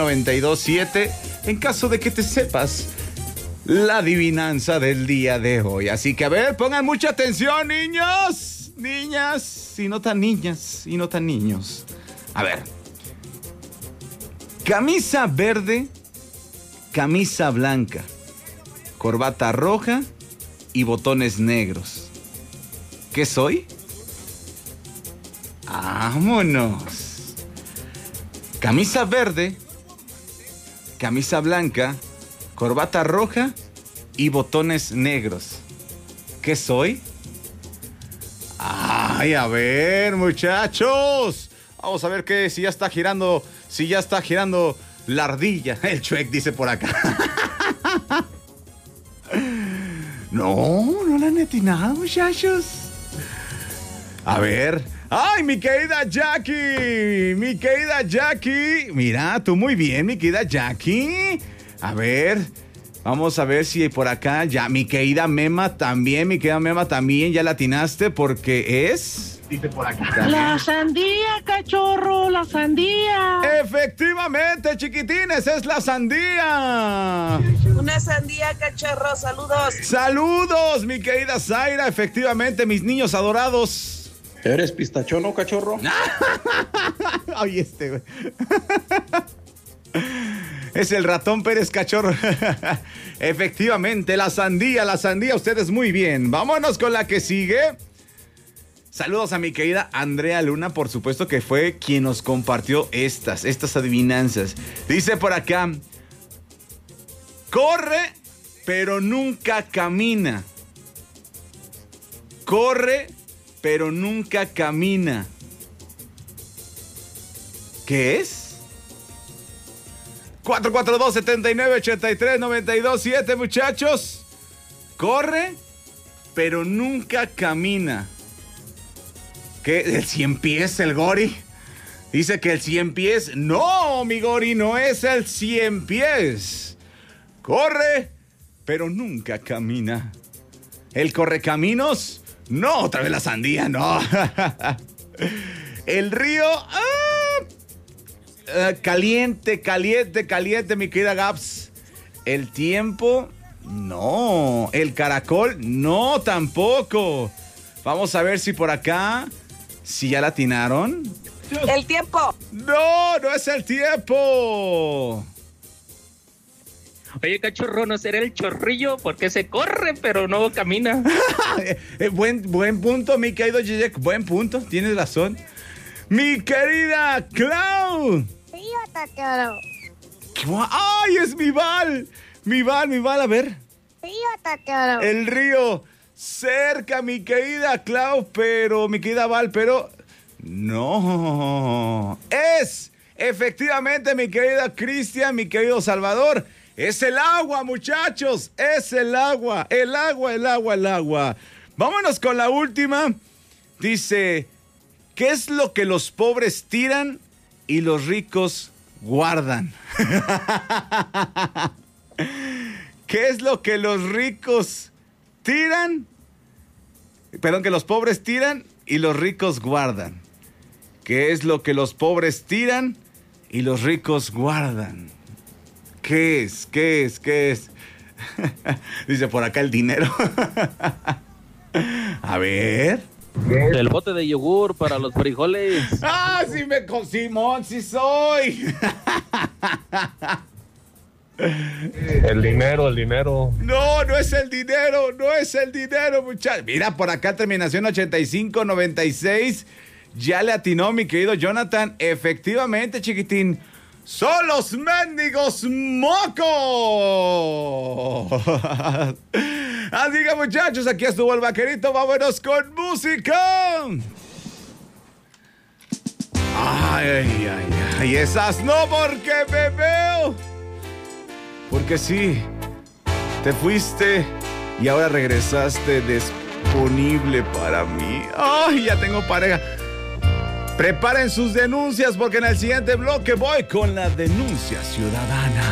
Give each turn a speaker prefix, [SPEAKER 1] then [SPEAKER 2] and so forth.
[SPEAKER 1] 92.7 en caso de que te sepas la adivinanza del día de hoy. Así que a ver, pongan mucha atención, niños, niñas, y no tan niñas, y no tan niños. A ver. Camisa verde, camisa blanca, corbata roja y botones negros. ¿Qué soy? ¡Vámonos! Camisa verde, camisa blanca, corbata roja y botones negros. ¿Qué soy? ¡Ay, a ver, muchachos! Vamos a ver si ya está girando la ardilla. El Chuec dice por acá. No la han atinado, muchachos. A ver. ¡Ay, mi querida Jackie! Mi querida Jackie. Mira, tú muy bien, mi querida Jackie. A ver, vamos a ver si por acá ya. Mi querida Mema también, ya la atinaste porque es... Dice por acá.
[SPEAKER 2] La sandía, cachorro, la sandía.
[SPEAKER 1] Efectivamente, chiquitines, es la sandía.
[SPEAKER 3] Una sandía, cachorro, saludos.
[SPEAKER 1] Saludos, mi querida Zaira. Efectivamente, mis niños adorados.
[SPEAKER 4] ¿Eres pistachón o cachorro?
[SPEAKER 1] Ay, güey. Es el ratón Pérez Cachorro. Efectivamente, la sandía, ustedes muy bien. Vámonos con la que sigue. Saludos a mi querida Andrea Luna, por supuesto que fue quien nos compartió estas adivinanzas. Dice por acá: corre, pero nunca camina. Corre, pero nunca camina. ¿Qué es? 442-79-83-92-7, muchachos. Corre, pero nunca camina. ¿Qué? ¿El 100 pies, el Gori? Dice que el 100 pies. No, mi Gori, no es el 100 pies. Corre, pero nunca camina. ¿El correcaminos? No, otra vez la sandía, no. El río. Caliente, mi querida Gaps. El tiempo. No. El caracol. No, tampoco. Vamos a ver si por acá. Si ya la atinaron.
[SPEAKER 3] El tiempo.
[SPEAKER 1] No es el tiempo.
[SPEAKER 5] Oye, cachorro, ¿no será el chorrillo? Porque se corre, pero no camina.
[SPEAKER 1] Buen punto, mi querido Yeyek. Buen punto, tienes razón. Mi querida Clau.
[SPEAKER 6] Sí, Tachoro.
[SPEAKER 1] ¡Ay, es mi Val! Mi Val, a ver.
[SPEAKER 6] Sí, Tachoro.
[SPEAKER 1] El río. Cerca, mi querida Clau, mi querida Val, pero no. Es, efectivamente, mi querida Cristian, mi querido Salvador, es el agua, muchachos, es el agua. Vámonos con la última. Dice, ¿qué es lo que los pobres tiran y los ricos guardan? ¿Qué es lo que los ricos tiran? Perdón, que los pobres tiran y los ricos guardan. ¿Qué es lo que los pobres tiran y los ricos guardan? ¿Qué es? Dice por acá el dinero. A ver.
[SPEAKER 5] El bote de yogur para los frijoles.
[SPEAKER 1] ¡Ah, Simón, sí soy!
[SPEAKER 4] El dinero.
[SPEAKER 1] No es el dinero, muchachos. Mira, por acá terminación 8596. Ya le atinó mi querido Jonathan. Efectivamente, chiquitín. ¡Son los mendigos mocos! Así que, muchachos, aquí estuvo el vaquerito. Vámonos con música. Ay, esas no, porque me veo. Porque sí, te fuiste y ahora regresaste disponible para mí. ¡Ay, ya tengo pareja! Preparen sus denuncias porque en el siguiente bloque voy con la denuncia ciudadana.